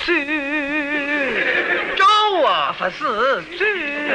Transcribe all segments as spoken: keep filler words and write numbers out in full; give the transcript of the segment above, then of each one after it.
嘴， 招啊， 不是嘴，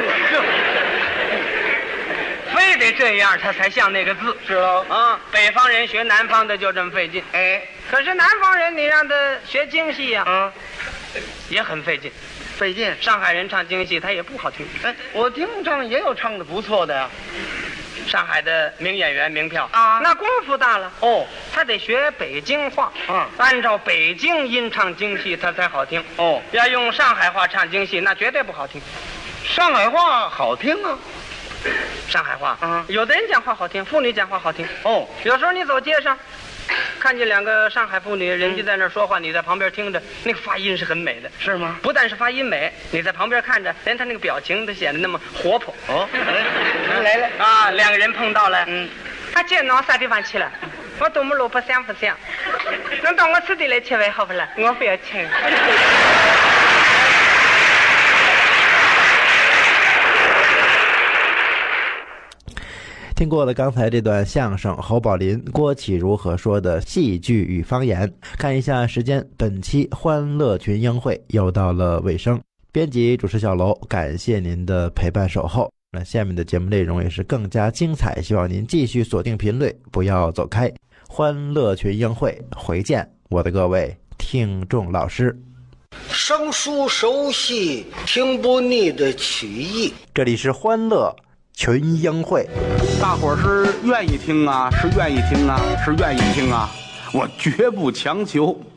非得这样他才像那个字。 是喽啊，北方人学南方的就这么费劲。 哎， 可是南方人你让他学京戏呀、 啊， 也很费劲。 费劲。 上海人唱京戏他也不好听。 哎，我听唱也有唱的不错的呀。 上海的名演员名票啊那功夫大了哦， 他得学北京话啊按照北京音唱京戏他才好听。 哦， 要用上海话唱京戏那绝对不好听。 上海话好听啊。 上海话啊有的人讲话好听，妇女讲话好听。 哦， 有时候你走街上看见两个上海妇女，人家在那儿说话，你在旁边听着，那个发音是很美的。 是吗？ 不但是发音美，你在旁边看着，连他那个表情都显得那么活泼。 哦，来来来啊，两个人碰到了， 嗯， 他见侬啥地方去了？我到我们老婆想不想？能到我此地来吃饭好不啦？我不要请。 听过了刚才这段相声，侯宝林、郭启儒合说的戏剧与方言。看一下时间，本期欢乐群英会又到了尾声。编辑主持小楼，感谢您的陪伴守候。那下面的节目内容也是更加精彩，希望您继续锁定频率，不要走开。欢乐群英会，回见，我的各位听众老师。 生疏熟悉，听不腻的曲艺。 这里是欢乐群英会。 大伙儿是愿意听啊，是愿意听啊，是愿意听啊，我绝不强求。